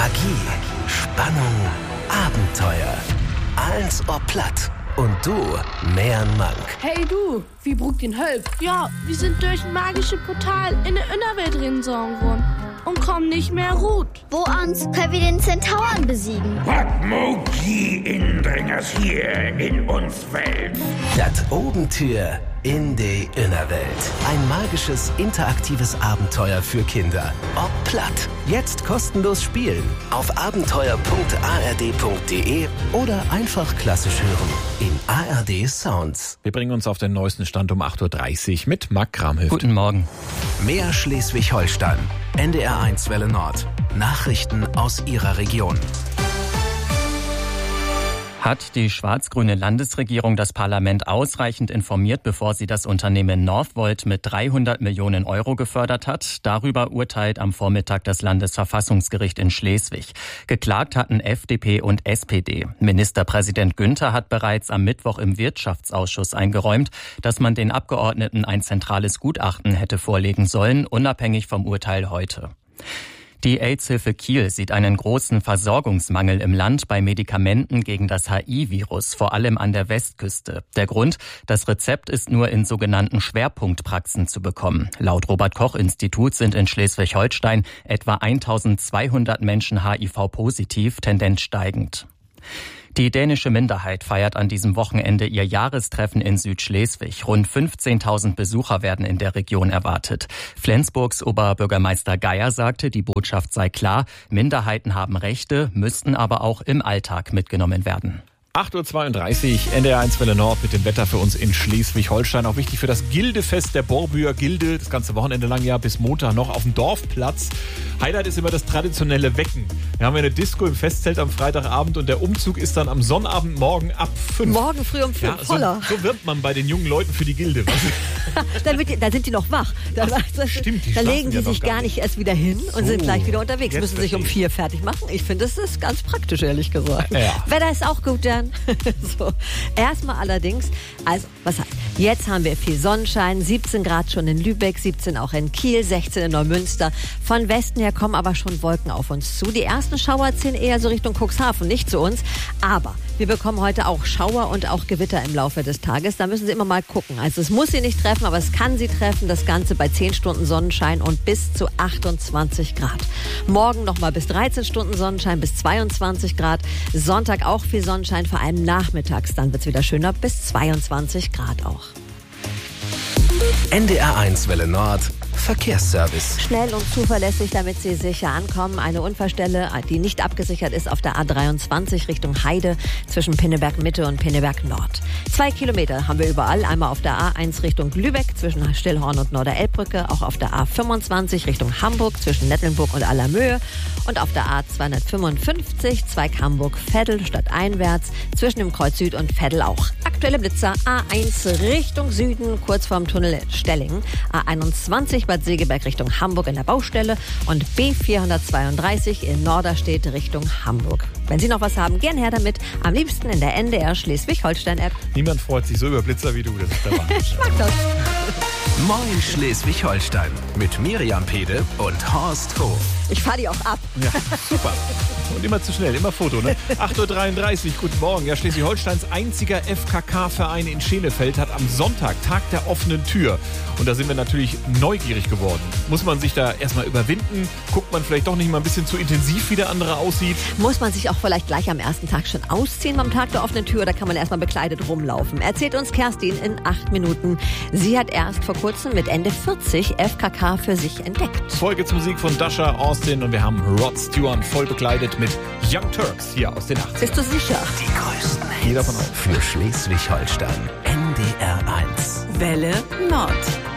Magie, Spannung, Abenteuer. Alles ob platt. Und du, mehr Mank. Hey du, wie Bruck den Hölp? Ja, wir sind durch ein magisches Portal in der Innerwelt reinsagen worden und kommen nicht mehr gut. Wo ans können wir den Zentauren besiegen? Was mag die Indringers hier in uns Welt? Das Obentür in die Innerwelt. Ein magisches, interaktives Abenteuer für Kinder. Ob platt. Jetzt kostenlos spielen. Auf abenteuer.ard.de oder einfach klassisch hören. In ARD Sounds. Wir bringen uns auf den neuesten Stand um 8.30 Uhr mit Marc Kramhöft. Guten Morgen. Mehr Schleswig-Holstein. NDR 1 Welle Nord. Nachrichten aus Ihrer Region. Hat die schwarz-grüne Landesregierung das Parlament ausreichend informiert, bevor sie das Unternehmen Northvolt mit 300 Millionen Euro gefördert hat? Darüber urteilt am Vormittag das Landesverfassungsgericht in Schleswig. Geklagt hatten FDP und SPD. Ministerpräsident Günther hat bereits am Mittwoch im Wirtschaftsausschuss eingeräumt, dass man den Abgeordneten ein zentrales Gutachten hätte vorlegen sollen, unabhängig vom Urteil heute. Die AIDS-Hilfe Kiel sieht einen großen Versorgungsmangel im Land bei Medikamenten gegen das HIV-Virus, vor allem an der Westküste. Der Grund: das Rezept ist nur in sogenannten Schwerpunktpraxen zu bekommen. Laut Robert-Koch-Institut sind in Schleswig-Holstein etwa 1200 Menschen HIV-positiv, Tendenz steigend. Die dänische Minderheit feiert an diesem Wochenende ihr Jahrestreffen in Südschleswig. Rund 15.000 Besucher werden in der Region erwartet. Flensburgs Oberbürgermeister Geier sagte, die Botschaft sei klar: Minderheiten haben Rechte, müssten aber auch im Alltag mitgenommen werden. 8.32 Uhr, NDR 1 Welle Nord mit dem Wetter für uns in Schleswig-Holstein. Auch wichtig für das Gildefest der Borbüer Gilde. Das ganze Wochenende lang ja bis Montag noch auf dem Dorfplatz. Highlight ist immer das traditionelle Wecken. Wir haben ja eine Disco im Festzelt am Freitagabend und der Umzug ist dann am Sonnabendmorgen ab 5. Morgen früh um 5, ja, voller. So wirbt man bei den jungen Leuten für die Gilde. Da sind die noch wach. Stimmt, da legen die ja sich gar nicht erst wieder hin und sind gleich wieder unterwegs. Müssen sich um 4 fertig machen. Ich finde, das ist ganz praktisch, ehrlich gesagt. Ja. Wetter ist auch gut dann. So. Erstmal allerdings, also was heißt, jetzt haben wir viel Sonnenschein, 17 Grad schon in Lübeck, 17 auch in Kiel, 16 in Neumünster. Von Westen her kommen aber schon Wolken auf uns zu. Die ersten Schauer ziehen eher so Richtung Cuxhaven, nicht zu uns. Aber wir bekommen heute auch Schauer und auch Gewitter im Laufe des Tages. Da müssen Sie immer mal gucken. Also es muss Sie nicht treffen, aber es kann Sie treffen. Das Ganze bei 10 Stunden Sonnenschein und bis zu 28 Grad. Morgen nochmal bis 13 Stunden Sonnenschein, bis 22 Grad. Sonntag auch viel Sonnenschein, vor allem nachmittags. Dann wird es wieder schöner, bis 22 Grad auch. NDR 1 Welle Nord. Verkehrsservice. Schnell und zuverlässig, damit Sie sicher ankommen. Eine Unfallstelle, die nicht abgesichert ist, auf der A23 Richtung Heide zwischen Pinneberg Mitte und Pinneberg Nord. 2 Kilometer haben wir überall. Einmal auf der A1 Richtung Lübeck zwischen Stillhorn und Norderelbbrücke. Auch auf der A25 Richtung Hamburg zwischen Nettelnburg und Allermöhe. Und auf der A255 Zweig Hamburg-Veddel stadteinwärts zwischen dem Kreuz Süd und Veddel auch. Aktuelle Blitzer: A1 Richtung Süden kurz vorm Tunnel Stellingen. A21 Bad Segeberg Richtung Hamburg in der Baustelle und B432 in Norderstedt Richtung Hamburg. Wenn Sie noch was haben, gern her damit. Am liebsten in der NDR Schleswig-Holstein-App. Niemand freut sich so über Blitzer wie du. Das ist der Wahnsinn. Ich mag das. Moin Schleswig-Holstein mit Miriam Pede und Horst Hof. Ich fahre die auch ab. Ja, super. Und immer zu schnell, immer Foto, ne? 8.33 Uhr, guten Morgen. Ja, Schleswig-Holsteins einziger FKK-Verein in Schenefeld hat am Sonntag Tag der offenen Tür. Und da sind wir natürlich neugierig geworden. Muss man sich da erstmal überwinden? Guckt man vielleicht doch nicht mal ein bisschen zu intensiv, wie der andere aussieht? Muss man sich auch vielleicht gleich am ersten Tag schon ausziehen beim Tag der offenen Tür oder kann man erstmal bekleidet rumlaufen? Erzählt uns Kerstin in 8 Minuten. Sie hat erst vor kurzem mit Ende 40 FKK für sich entdeckt. Folgezmusik von Dasha, Austin und wir haben Rod Stewart voll bekleidet mit Young Turks hier aus den 80ern. Bist du sicher? Die größten Geh Hits davon aus. für Schleswig-Holstein. NDR 1. Welle Nord.